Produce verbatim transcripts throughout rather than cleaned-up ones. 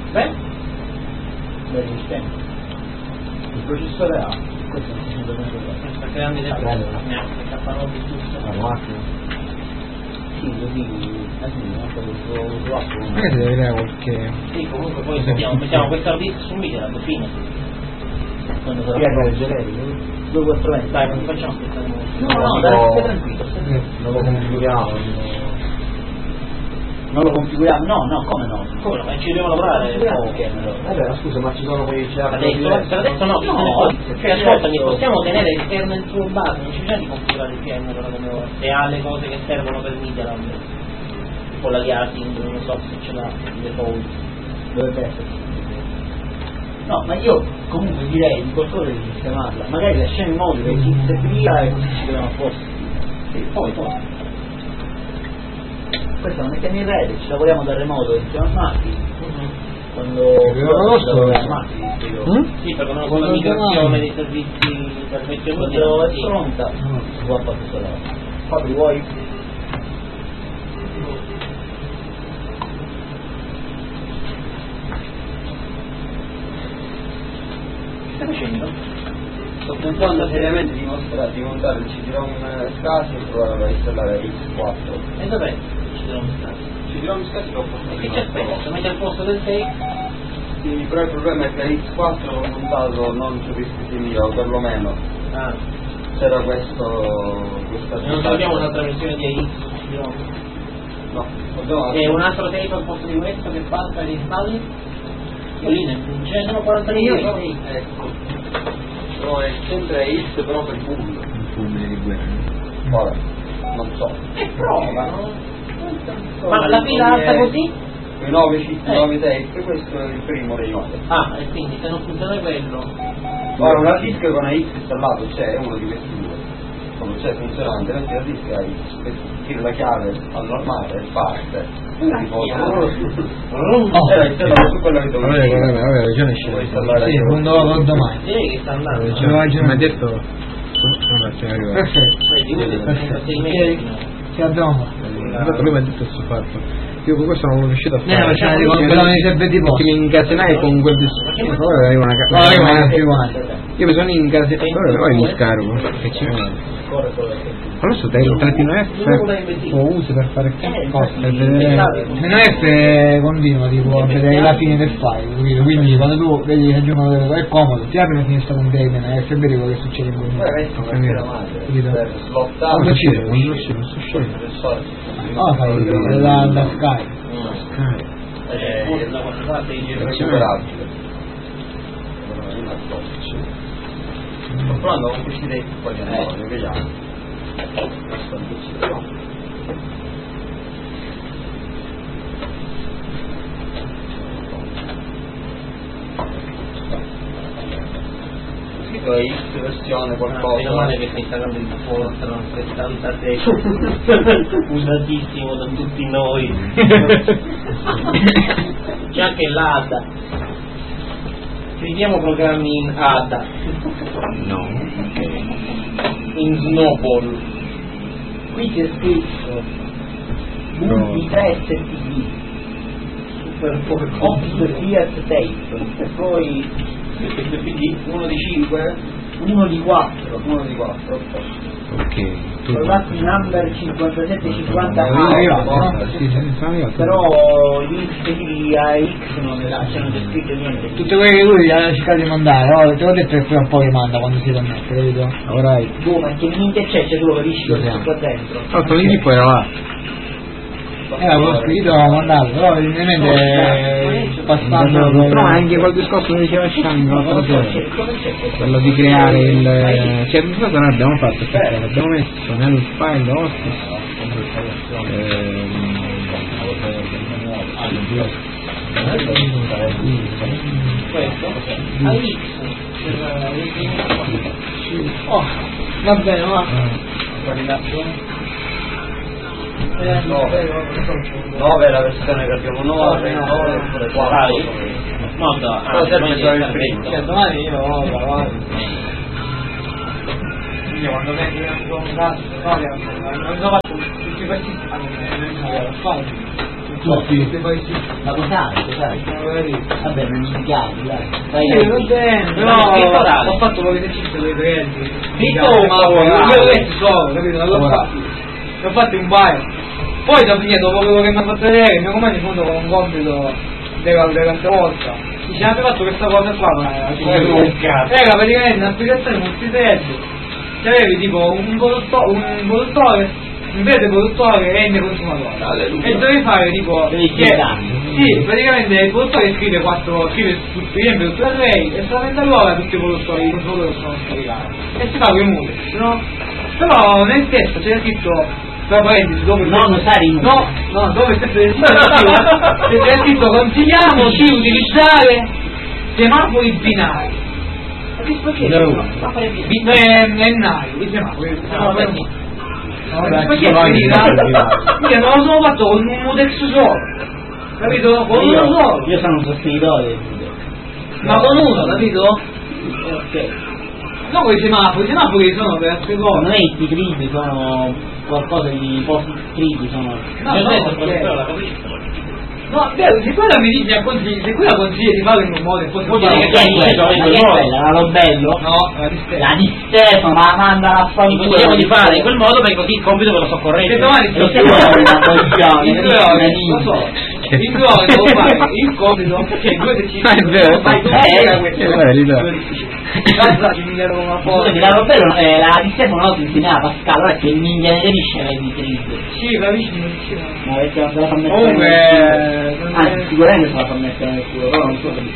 Beh? Beh, resistente. Il processore A, questo non si deve vedere. Sta creando idea neanche capannò di tutto. La macchina. Sì, così, non so, magari si deve vedere qualche... Sì, comunque poi mettiamo, mettiamo questo hard disk su media alla fine. quando sarà il generico? due quattro venti. Dai, non facciamo questa No, no, dai, stai tranquillo. Non lo configuriamo. Non lo configuriamo? No, no, come no? Come no? Ma ci dobbiamo lavorare. Perché? Vabbè, scusa, ma ci sono quei Adesso, per adesso no, No, cioè ascoltami, possiamo tenere il kernel suo base, non c'è bisogno di configurare il kernel ora come ora, se ha le cose che servono per Media Lab, tipo la liasing, non so se ce l'ha, il default. Dovrebbe essere. No, ma io comunque direi di qualcosa di sistemarla, magari lasciamo in modo che esiste via e così ci vediamo a posto. Sì, poi, poi. Questo lo mettiamo in rete, ci lavoriamo da remoto e siamo smatti. Quando conosco smatti, sì, per una con la migrazione dei servizi per vecchio quando è sì. pronta, si può fare questo lavoro. Fabri, vuoi? Che stai facendo? Sto pensando seriamente di, mostrare, di montare il C D-ROM SCSI e provare a installare X quattro. E dov'è? Ci devo mostrare. C D-ROM SCSI l'ho portato E che in ci alto. aspetta? Se metti al posto del tape? Sì, però il problema è che X quattro l'ho montato non su dischi mio, o perlomeno Ah, c'era questo questa non abbiamo un'altra versione di A X C D-ROM. no, abbiamo E un altro tape al posto di questo che passa e installi? Io lì ne ce ne sono quaranta milioni. ecco. No, è sempre X però per pool. Un fulmine di guerra. Ora, non so. E prova, no? Ma la fila alta così? I nove chip, Eh. nove tape, questo è il primo dei nove. Ah, e quindi se non funziona quello. Ora una disk con A X installato c'è, è uno di questi due. Quando c'è funzionante, metti la disk A X, tiri la chiave al normale e parte. La chiave? Era installato su quello che dovevo Vabbè, dire. vabbè, vabbè, ragione Puoi c'è. installare Sì, solo- quando lo domani. Direi che sta andando. Ci aveva già detto. Vabbè, ci arriva. Perfetto. Vedi, uno dei trentasei metri. Che abbiamo fatto? Lui mi ha detto questo fatto. Io con questo non l'ho riuscito a fare. No, facciamo Perché di quello mi serve tipo che mi incatenai con quel discorso. Ora arriva una No, arriva una casa. Io mi sono incatenato, poi mi scarico. Che ci vuole? Adesso te il trattino F lo usi per fare che cosa? Per vedere. Meno F è continuo, tipo a vedere la fine del file, capito? Quindi quando tu vedi che aggiungono delle cose è comodo, ti apri una finestra con te meno F e vedi quello che succede in quel Poi adesso momento. non c'è la madre, Capito? per slottare. Quando ci devo? Quando ci devo? Sto sciogliendo. Per soldi. No, fai la, la Sky. Sky. Eh, Da qualche parte in giro. è recuperabile. Non è cosa. Sto provando con questi dei poi andiamo, vediamo. Questo è un po' no? Scritto X versione qualcosa. Meno male che stai installando il Forza non sessantasei usatissimo da tutti noi. C'è anche l'A D A. Scriviamo programmi in A D A. No. In Snowball. Qui c'è scritto Multi tre S T D Super Office Fiat Tape e poi Uno di cinque. uno di quattro, Uno di quattro. Ok. Tu. product number cinquantasette cinquanta Ah, sì, sì, sono io. però gli indici A X non le lasciano c'è scritto niente. Tutte quelle che lui ha cercato di mandare, oh, te l'ho detto che prima o poi manda quando si connette, capito? Ora hai. Boh, ma che niente c'è, c'è tu lo capisci Lo cosa c'è siamo. qua dentro. Fatto l'inghippo era là. Eh, avevo scritto, l'avevo mandato, però evidentemente è passato Però anche quel discorso che diceva Shang l'altra sera, C'è- cosa c'è qua? quello di creare il. Cioè di cosa noi abbiamo fatto? Aspetta, l'abbiamo messo nel file Office. Questo? A X. Oh, va bene, va. nove è la versione che abbiamo nove, nove oppure quattro. No, da. Però serve solo il primo. Cioè, domani io ho lavorato. Io quando vedo un cazzo, non so faccio tutti questi anni, non so che lo fare. tutti. Ma cos'hai? Cos'hai? Vabbè, non mi chiami, dai. Sì, va bene, però ho fatto poche esercizi dei clienti. Zitto, ma io questi sono, capito? Non l'ho fatto. L'ho fatto in baio. Poi dopo, dopo quello che mi ha fatto vedere, il mio compagno in fondo con un compito dell'altra volta. Dice, avete fatto questa cosa qua, ma era praticamente una spiegazione multisede. C'avevi tipo un produttore, un produttore, un verde produttore e ende consumatore. E dovevi fare tipo Devi che, sì, praticamente il produttore scrive quattro, scrive tutti gli enti tutti lei e solamente allora tutti i produttori, i consumatori possono scaricare. E si fa con i mutex, no? Però nel testo c'era scritto, tra parentesi, dopo il no, non sai no, no, dopo il testo del sito c'era scritto consigliamo di utilizzare semafori binari. Ma che spacchino? Binari, i semafori. Io non lo sono fatto con un mutex solo, capito? Con uno solo. Io sono un sostenitore del mutex. Ma con uno, capito? Ok. No, con i semafori, i semafori sono per altre cose. Non è i tridi, sono qualcosa di post tridi, sono. No, Io no, adesso ok. però la capisco. No, beh, se quella mi dice a consigli, se quella consiglia di farlo in un modo e poi Vuol si dire fa- che Ma che è quella? Ma che è quella? La Robello? No, la di La di Stefano, ma manda la fanculo. Consigliamo di fare in quel modo perché così il compito ve lo so Se correggere. domani Lo sai che è una coglione, in due ore, lo so, in due ore devo fare il compito, cioè due esercizi, Ah, è vero. fai due Eh, era questo, è vero, lì là. due difficili. Guarda, ci miglioro come una Scusami, la Robello, eh, la di Stefano no, ti insegnava Pascal, allora che mi ingenerisce le di tridi. Sì, capisci, non diceva. Ma perché non se la fa mettere Comunque, nel culo. non Anzi, è- sicuramente se la fa mettere nel culo, però non so se.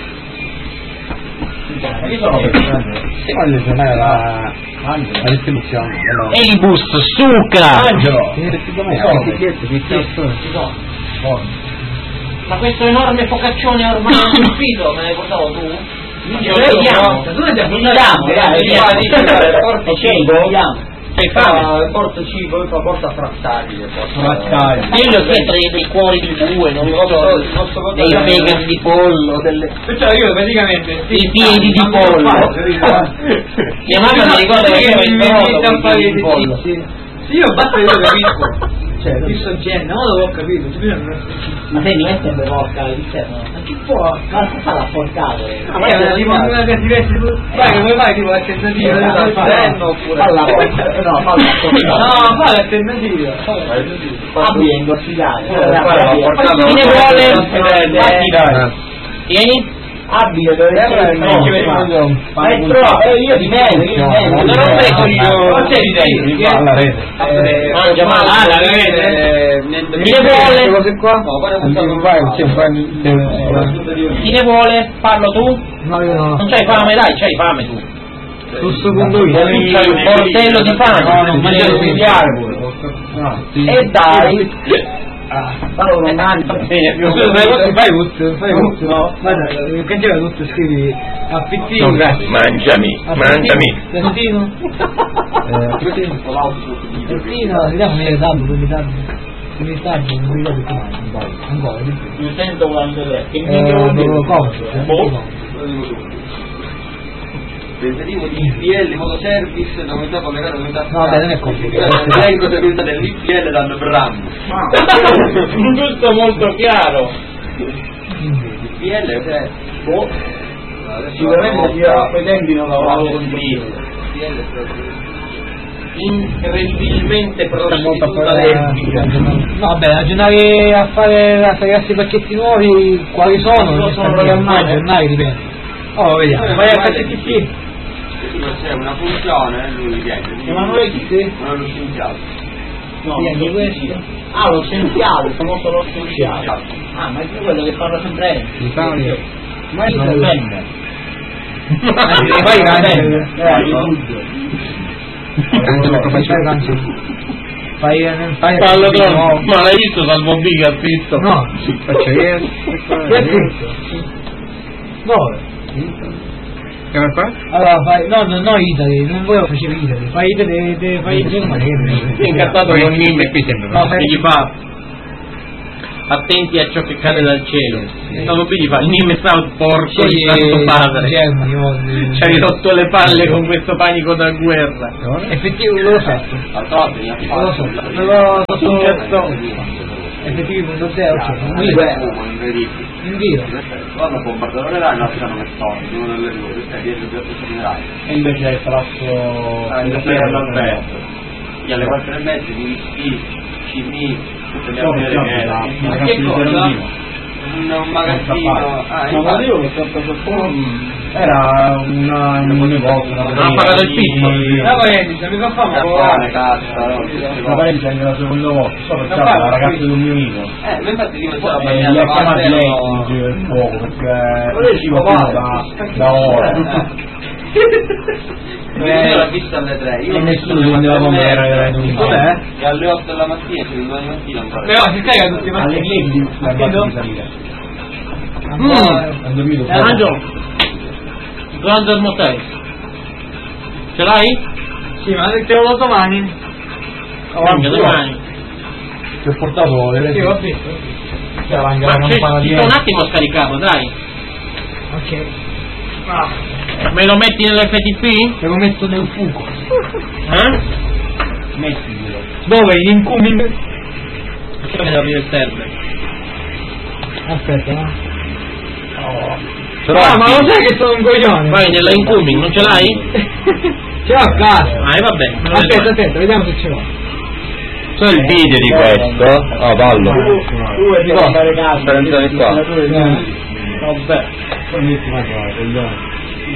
Io sono Se voglio giocare la, la distribuzione. Elibus, suca! Angelo! Che Ma questo enorme focaccione ormai colpito, me l'hai portato tu? Io Lo vediamo. Tu non ti Vediamo, dai, vediamo. Ok, vediamo. Sei fame? Porta cibo e poi porta frattagli. Io gli ho chiesto dei, dei cuori di bue, non so, dei bacon di pollo, delle... Perciò io praticamente I piedi di pollo. Mia mamma mi ricorda che faceva il brodo con i piedi di pollo. Sì, io basta che io capisco. Cioè, ho visto gente, non l'avevo capito, ci bisogna non Ma sei mi metti sempre porca le di Stefano? Ma chi può? Ma si fa la porcata? Ah, ma è tipo una cattiveria, vai che vuoi fare tipo l'alternativa, Falla la porca, no, falla la porca. no, fai l'alternativa. Abbi è intossicato. Chi ne vuole? Tieni? Abbi dove c'è maestro, eh, io di meno, io di meno. Non lo prego io. Non c'è di alla rete. Mangia male. Ah, la vede? Chi ne vuole? Cose qua? No, vai, c'è Chi ne vuole? Parlo tu? No, io no. Non c'hai fame, dai, c'hai fame tu. Sul secondo Tu c'hai un portello di fame. No, non mangiare Devi un studiare. E dai. Parlo con tanto. Bene, più Fai tutto, fai tutto. No, guarda, cancella tutto, scrivi affittino. Mangiami, mangiami. Affettino. Affettino, vediamo nelle tabelle, come tabelle. Come tabelle, non mi ricordo più mai. Ancora, di più. Mi sento quando è. Che mi Eh, devo dire? lo compro, eh, Boh. lo compro. Tentativo di I P L motoservice da unità collegata all'unità No, beh, non è complicato. l'elenco seguita dell'I P L dal Bram. Un gusto molto chiaro. I P L cioè Boh. Sicuramente io a quei tempi non lavoravo con i Incredibilmente molto prostituta per- lesbica. No, vabbè, aggiornare a fare a fare i pacchetti nuovi, quali sono? Non sono a programmati. aggiornare, dipende. Oh, vediamo. Vai a H T T P. c'è una funzione, lui viene. Emanuele chi sei? Non è lo scienziato. No, Sì, anche non questo. so. Ah, lo scienziato, il famoso lo scienziato. Ah, ma è più quello che parla sempre L'Italia. Ma io non vende. Poi Eh, cambia. eh, YouTube. Anche la professione. Fai fai Fallo no. troppo. Ma l'hai visto Salvo Biga zitto? No. Faccio io. Che è tutto? Dove? Che va qua? Allora fai, no, no, no Italy, non volevo facere Italy, fai Italy, de, fai il Germania. Si è incazzato Poi con il nome qui sembra. No, fai- E gli fa attenti a ciò che cade dal cielo. Salvo Biga gli fa il nome South porco di santo padre. Germany, Ci hai rotto le palle con questo panico da guerra. effettivamente lo so, Al top, mi ha lo so, però Un cazzone. F T V punto zero, cioè un Beh, giro. oh, incredibile. Un giro. Quando bombardano le rai, lasciano le storie, una delle due, questa è dietro di otto rai. E invece è il palazzo Ah, il Piero all'Alberto. E alle quattro e mezza di sì, Cimì, tutte le altre che Ma che cosa? Un, un magazzino. Ah, no, ma io che sto sotto era una un negozio, una Non ha pagato il pizzo. La parentesi, mi fa fare un po'. caffè, cassa, una parentesi anche la seconda volta, so perché era la ragazza di un mio amico. Eh, ma infatti io stavo E li ha chiamati lei il giro del fuoco perché usciva da, da ora. Io l'ho vista alle tre. E nessuno si andava a comprare, era in un Cos'è? E alle otto della mattina, fino alle domani mattina ancora. Però si carica tutti i alle mattini. dieci la base di salire. Mm. Ha dormito Eh, Angelo, Grand Motel. Ce l'hai? Sì, ma te lo domani. Anche domani. Ti ho portato le Sì, ho visto. c'era Ma anche ci una ci sto un attimo a scaricarlo, dai. Ok. Ah, Me lo metti nell'F T P? te lo metto nel fuoco. Eh? mettilo. Dove? In incoming? Aspetta che devo aprire il server. Aspetta, no? Però Ah, ma lo sai che sono un coglione? Vai nella incoming, non ce l'hai? Ce l'ho a casa. Ah, e vabbè. me lo Aspetta, vedo. aspetta, vediamo se ce l'ho. c'è il video di questo. Ah, ballo. Tu e devi fare caso. Senza di qua. Vabbè. Poi metti una cosa, coglione.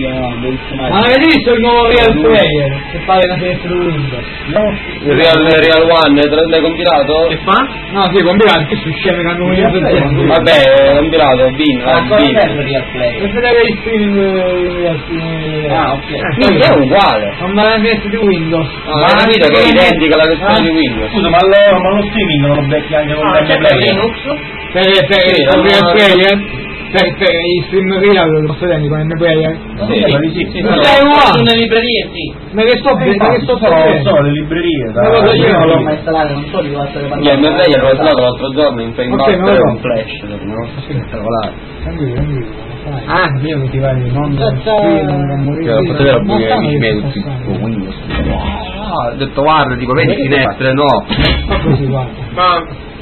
Ma avete visto il nuovo Real Player? Che fa una finestra Windows? Il Real, Real One, te l'hai compilato? Che fa? No, sì, compilato, che su scemi che hanno Windows. Vabbè, compilato, Bin, Ah, Bin. cosa serve Real Play? Per vedere il streaming Real Player. Ah, ok. Quindi è uguale. Non va la finestra di Windows. Ma hai capito che è identica alla versione di Windows? Scusa, ma lo, ma lo streaming non lo becchi anche con Ah, il c'è per Play? Linux? Per, per Sì, il no, Real no, Player? Per, per i stream Real lo prendi con il Player? Sì, sì, sì. Ma No, dai, uguale. sono nelle librerie, sì. Ma che sto bene, ma che sto so, bene? so, le librerie, Ma lo so io, io non l'ho sì. mai installato, non so di cosa state Io parlando. il mio player l'ho installato l'altro giorno in Frame Ok, Buster me lo e so. un flash, no? Spettacolare. Tranquillo, tranquillo. Ah, io mi ti vai di non Che ho fatto vedere a buio ai miei miei tutti con Windows. Ah, ho detto guarda, tipo vedi finestre, no. Ma così, guarda. Ma...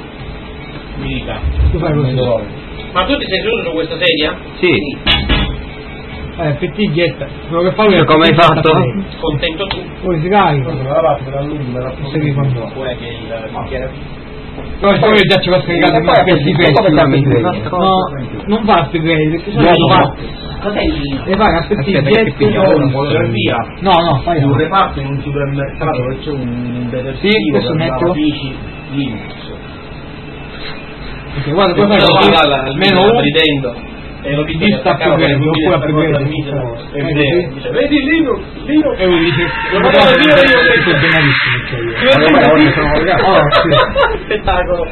Mi dica. Tu fai così. Ma tu ti sei seduto su questa sedia? Sì. Eh, P T getta. Quello che fa lui è Come hai fatto? Contento tu? Poi si carica. La parte da lungo, me la Segui quando. Poi che il macchiere. Poi poi già ci ho scaricato E poi il si P come cambia il T. play? No, non fa upgrade, perché sono No, due no. parti. Cos'è il... E fai a P T Aspetta, che jet. figlio, Io non non voglio via. No, no, fai Un no. reparto in un supermercato dove c'è un detersivo Sì, questo per metto. lavatrici Linux. Ok, guarda, poi fai No, così. guarda, Meno sto uno. ridendo. E lo Di sta upgrade, oppure upgrade. E Eh, vede, dice, vedi Linux, Linux. E lui dice, Non ma lo voglio dire io. questo è benissimo, cioè io. Ma come oggi sono Oh, sì. spettacolo.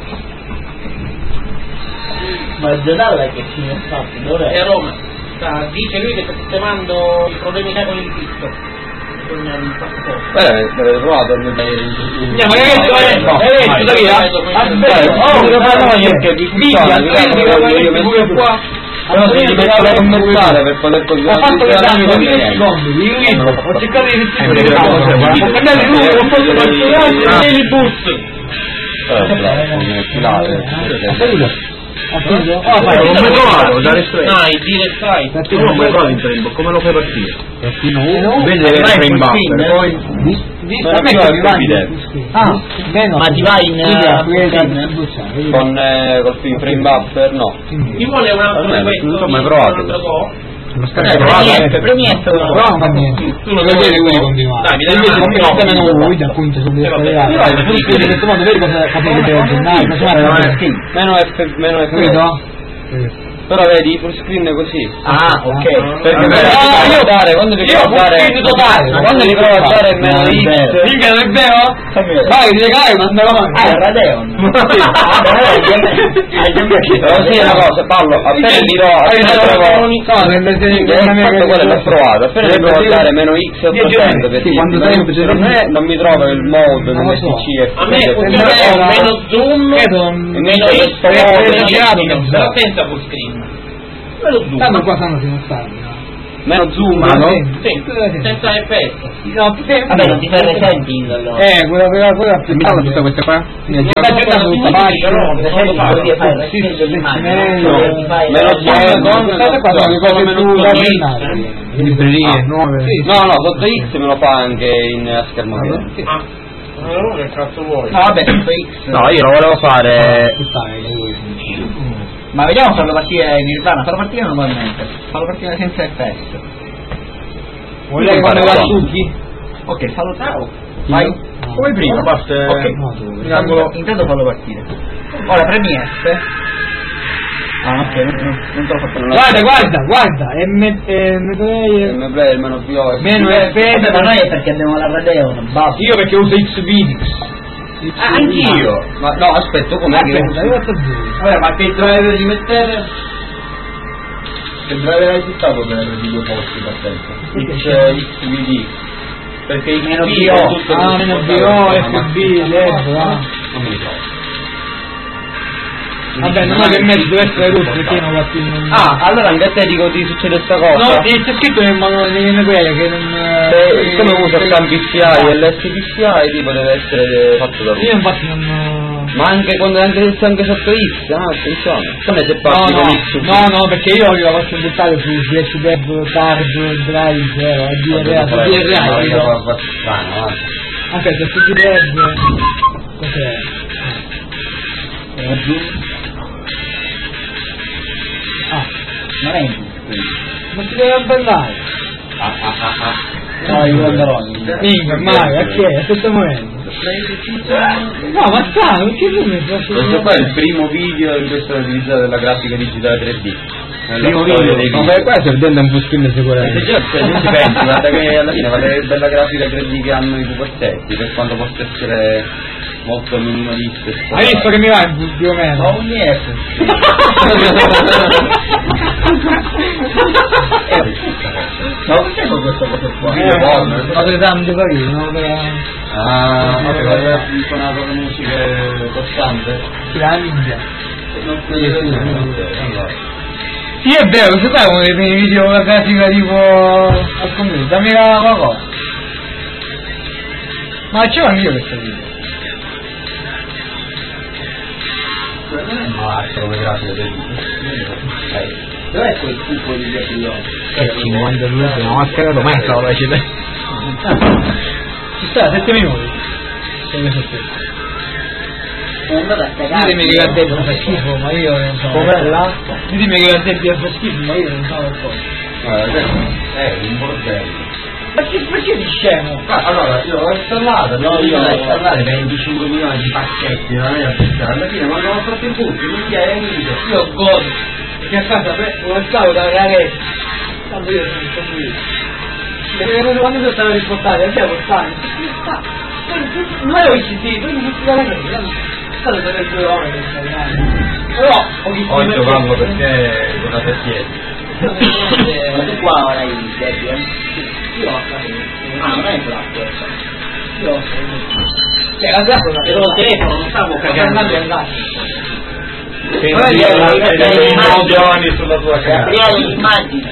Ma il giornale è che fine ha fatto? E Dov'è? a Roma. Sta- dice lui che sta sistemando i problemi che ha con il pizzo. Bisogna il passaporto. Beh, l'avete provato a mettere Andiamo, che hai detto, eh? No, Hai detto, da via? Aspetta, oh, lo lo fanno io. perché di Minchia, prendi, lo fai pure qua. però si devi mettere a commentare per poter Ho continuare fatto le danni per dieci niente. secondi, di un libro, ho cercato di Eh, vestire mi le ricordo, cose, guarda. ho cambiato il numero, ho fatto Ah. il bus. Eh, bravo, come filare. Appunto, Ah, oh, fai, non mi provato, da restrare. Ah, il direct strike. Tu non mai provato in frame, come lo fai partire? uno. Invece deve Vai frame sul buffer, spin, poi Di Ma a me io che ho mi il va video. Ah, meno. Ma ti vai in, uh, con eh, col film frame buffer no. Chi vuole un altro Vabbè, di questo? non so mai di- provato. un altro go? Lo Eh, premi F, premi F. Però non fa niente. Tu lo Vedete vuoi quindi go? continuare. Dai, mi dai Invece una come mano. sistema nuovo video appunto sul Eh, vabbè, desktop. però è Quindi in questo modo vedi cosa cosa vedete al giornale, cosa Meno fanno? F, meno F, meno F. Capito? Però vedi, full screen è così. Ah, ok. Perché Vabbè, per ah, io io- dare, quando ti io provo a dare full screen totale. quando ti provo a dare meno Non è X vero. Minchia, non è vero? Vai, ti legare, non me lo mando. Ah, è Radeon. Però sì, è una cosa, Paolo, appena dirò, appena trovo No, nelle serie che ho fatto quello che ho provato, appena ti provo a dare meno X ottocento per Sì, dire, quando meno sei- Y non è, non mi trovo il mode Non lo nelle so. P C A me F funziona Sembra- meno zoom, Credo un- meno questo X, modo meno di girato, X, mezzo. però senza full screen. Meno zoom. Tanto qua stanno fino a tardi, no? Meno zoom, Ah, no? Sì, senza F P S. No, ti fermi. Vabbè, non ti fai il resetting allora. Eh, quella quella quella più Mi fanno tutte queste qua? Mi Non aggiorno vai giocando tutta tutti, pagina, però non per lo esempio fai. devi fare il Sì, resetting sì, dell'immagine, sì, no? sì. Ti fai Me lo la- zoom, Eh, con queste qua sono le cose come più non da so, allenare. librerie nuove. Sì, No, no, sotto X me lo fa anche in a schermo pieno. Sì. Ah, allora che cazzo vuoi? No, vabbè, sotto X. No, io lo volevo fare. Ma vediamo farlo partire in Nirvana, farlo partire normalmente, farlo partire senza F P S. Vuoi lei quando la succhi? Ok, fallo ciao. Vai. Come prima, basta. Ok. Intanto, Intanto fallo partire. Ora premi F. Ah, ok, non, non, non te l'ho fatto. Guarda, guarda, guarda, M player M player meno P O meno F P Vabbè, ma noi S. è perché abbiamo la Radeon, basta. Io perché uso Xvideo. Ah, anch'io! Ma no, aspetta, com'è che. Aspetta, io faccio due. Vabbè, ma che driver gli mettete? Che driver hai buttato per di due posti per tempo? X V D. Perché X Meno V B O. è tutto Ah, che meno si B può O, fare, F ma- B, L E D, va. Non mi ricordo. Vabbè, non è che in mezzo deve essere tutto, perché non va più in... Ah, allora anche a te dico ti succede sta cosa? no, eh, c'è scritto nel manuale delle M player che non... Se, eh, come usa che- il P C I e l'S P C I tipo deve essere fatto da Io lui. infatti non... Ma anche quando anche se anche sotto X, ah, attenzione. Come se No, parti no, con X no, no, perché io la faccio buttare su flash dev, card, drive, zero, D R A, su D R A, io- strano, eh. anche se su D R A, cos'è? Ah, Non è ingiusto. ma si deve abbellare. Ah, ah, ah, ah. No, io andrò in Minchia, Mario, ok, aspetta un momento. No, ma strano, perché tu mi fai... Questo qua è il primo video in cui è stata utilizzata della grafica digitale tre D. Nella Primo storia video, dei ma video. per qua si diventa un po' skin Eh, sicuramente. se già se non ci pensi, guarda che alla fine guarda che bella grafica tre D che hanno i pupazzetti, per quanto possa essere molto minimalista. e Hai visto che mi va in più o meno? Ho un niente. Ma non sai questa cosa qua? Video porno. Ma dove tanto carino, no? Per- Ah, vabbè, aveva suonato le musiche costante. Sì, la minchia. Non allora. Sì, è vero, questo qua è uno dei miei video con la grafica tipo... al computer, dammi la la cosa. Ma c'era anch'io questo video. Ma come grafica tre D. Dov'è quel cubo di Gabrione? Che cinquantadue, una maschera domani stavo facendo. Ci sta, sette minuti. Sei sette. Sono andato a cagare. Ditemi che la Debbia fa schifo, ma io non so. Com'è là? Ditemi che la Debbia fa schifo, ma io non so cosa. È un bordello. Perché, perché di scemo? Ah, allora, io l'ho installata, No, io l'ho l'ho installata venticinque milioni di pacchetti, non è aspettare. Alla fine quando ho fatto il punto, non ti hai unito. Io godo. Perché a casa pre- lo instalo da ragazzi. Tanto io sono stato io. Perché quando sono stato a riportare, perché lo stare? Non avevo i C D, quindi non si dava niente. State per due ore per installare. Però, pochissimo. Ho giocato perché giocate a piedi. Ma tu qua ora hai il Debbie, eh? Io ho Ah, non è il black. Io ho cioè la casa Ero al telefono, non stavo cagando cagando. e andando. Prendi le immagini sulla tua casa. Apriamo l'immagine.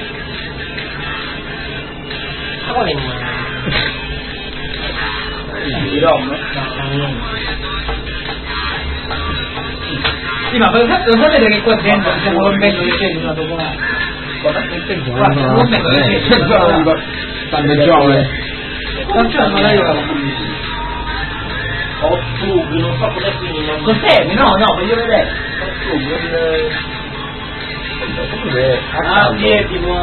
Ma quale immagine? Di Rom? Sì, ma lo sa- lo sapete che qua dentro siamo rompendo le scene una dopo un'altra? Guarda, stiamo rompendo le scene una dopo un'altra. Quando è giovane. Non c'è una io la Ho Plug, non so cos'è quindi non... Cos'è? No, no, voglio vedere. Ah, sì, è tipo...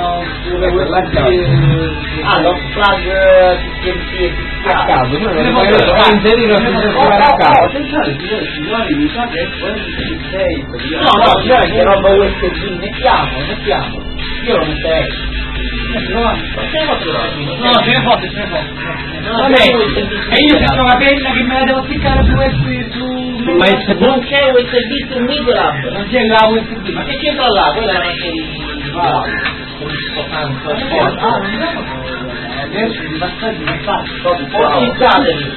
Ah, lo plug T N T A caso, noi non puoi possiamo inserire la Oh, a caso. Attenzione, signori, signori, mi sa che è quello di sei. No, no, signore, che roba U S B, mettiamo, mettiamo. Io lo metterei. No, ce ne fotte, ce ne fotte. Vabbè, E io se c'ho la penna che me la devo spiccare su U S B, su... ma non c'è U S B su Midlab. Non c'è la U S B. Ma che c'entra là? Quella è una macchina di... Ah, Ah, non andiamo adesso di passaggi non faccio. utilizzateli.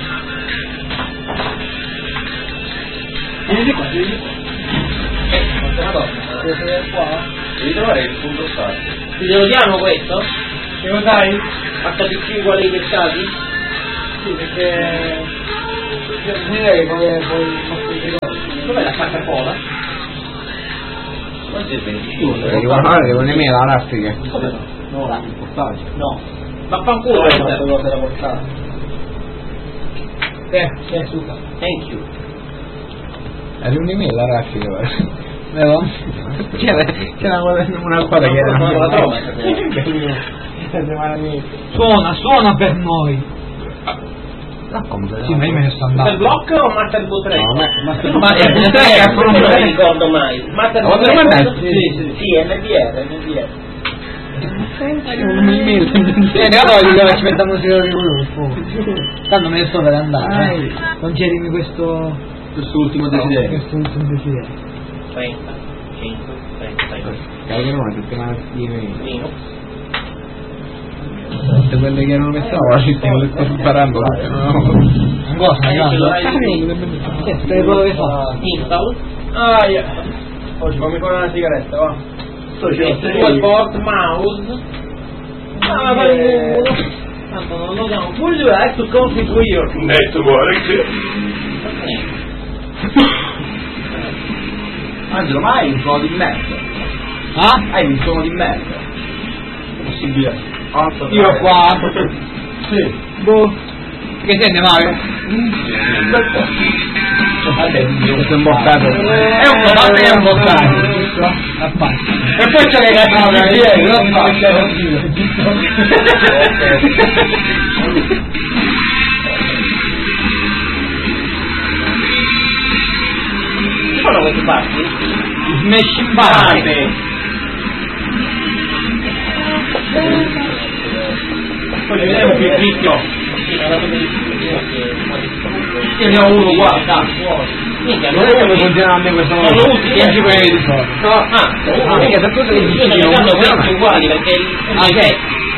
Vieni qua, vieni qua. Devi trovare il punto start. Ti devo diamo questo? Che lo sai? H P C uguale ai pettati? Sì, perché... Bisogna che poi poi... Dov'è la carta cola? Oggi è il venticinque. Devo fare, devo nemmeno la lattica. Come no? No, là, il portaggio. No. Ma fa un culo Questa questo. cosa della portata. Eh, eh, suca. Thank you. Era un'email la raffica, guarda. Vero? C'era, c'era una cosa che era Non la trovo. Suona, suona per noi. No, come Sì, ma io me ne sto andando. Master Block o Master Boot tre? No, ma Master ma Boot è tre è non me lo ricordo mai. Master Boot Quando tre? lo Sì, sì, sì, N D R, N D R. un'email. Eh, no, dove ci mettiamo musica di gruppo. Tanto me ne sto per andare. Eh. Concedimi questo. Questo ultimo desiderio. Questo ultimo desiderio. trenta, cinque, trenta, Caricherò una settimana di email. Linux. Tutte quelle che erano messe là, la città le sto sparando. Ancora stai Eh, Stai quello che fa. Install. Ah, yeah. Oggi fammi fare una sigaretta, va. Sto Dual port mouse. Ah, ma Eh. tanto non lo diamo. Would you like to configure your Network. Angelo, ma hai un suono di merda? Ah? Hai un suono di merda? Possibile? Io qua. Sì. Boh. Che sente male? Vabbè, Questo è imboccato. È un bottato e è un bottato. E poi c'è le cazzate di ieri, non Che sono questi passi? Smash Bite. Poi ci vediamo qui Cristo. Sì, era proprio Io ne ho uno qua, cazzo. Minchia, Non è come funziona a me questo non lo usi, dieci quelli di solito. No, ah, Ah, perché per tutto che io dici sto che non giocando funziona. questi uguali perché Ah, ok.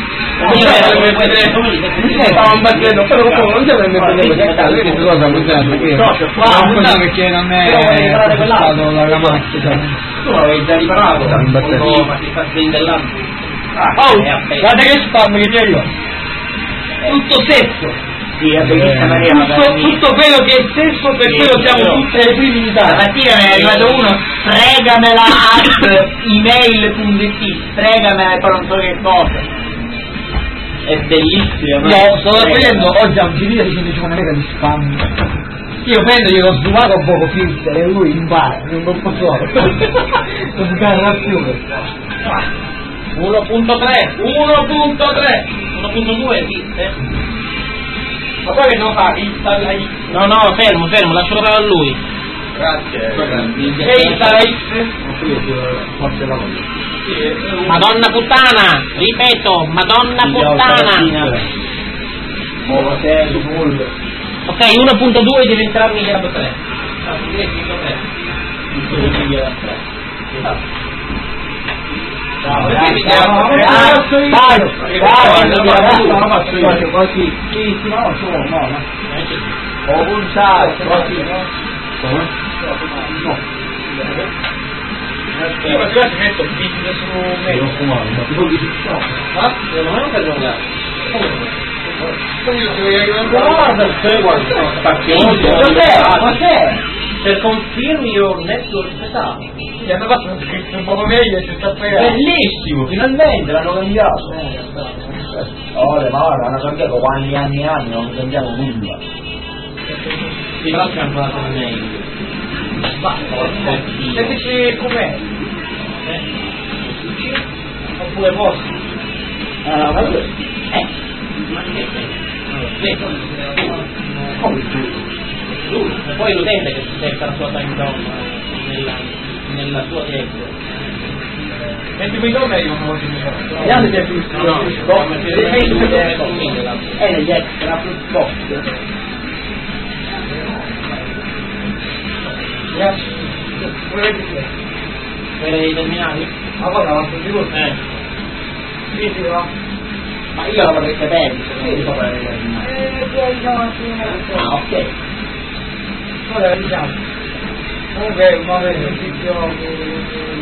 Stavamo battendo, però dopo non devo mettere Perché questa cosa funziona perché No, c'è qua, Non so perché non è Però devi riparare quell'altro. stato dalla macchina. tu l'avevi già riparato. Stavo in batteria. No, ma si sta svendellando. Oh, è appena. guarda che spam che ti arriva. Tutto sesso. Sì, è bellissima Maria, Tutto, tutto quello che è sesso, per Sì, quello siamo però. tutte le prime in Italia. Stamattina mi è arrivato uno, stregamela at email.it, stregamela per non so che cosa. È bellissima. No, sto prendendo oggi a un G D dicendo c'è una mega di spam. Io prendo, glielo ho sfumato un poco filter e lui impara, non posso non si carra più. uno punto tre, uno punto tre, uno punto due esiste? Ma poi che non fa? Installa X. No, no, fermo, fermo, lascio parlare a lui. Grazie. E installa X. Forse la voglio. Madonna puttana, ripeto, Madonna puttana. Oh, sei nulla. Ok, uno punto due diventerà mille tre. Ah, uno punto tre. Bravo, Perché mi bravo, chiamo? bravo, Vai, bravo, vai, bravo, vai. così, sì, sì, no, sono, no, no. Ho puntato, così. Come? No. Io per questo metto business su me. Non fumare, ma tipo di no. Ah, secondo me non per giocare. Guarda il seguo, Cos'è? Cos'è? Per confirm your network setup. Gli hanno fatto un scritto un po' meglio e si sta pagando. Bellissimo, finalmente l'hanno cambiato. Oh, le male, l'hanno cambiato anni e anni e anni, non cambiamo nulla. Sì, però c'è ancora la mail. Ma se dici com'è? Oppure posso? Ah, ma io... Eh, ma che sei? Come tu? E poi l'utente che si cerca la sua time zone nella, nella sua diretta. venti milioni io non voglio dire. Gli altri è più No, no, box, perché le Facebook Facebook è un mille là. è negli extra plus box. Per i terminali? Ma guarda, ma sto sicuro? Eh. Sì, sì, va. Ma io lo vorrei sapere, se non dico per Ah, ok. Ora diciamo. Comunque, ma vedi, il tizio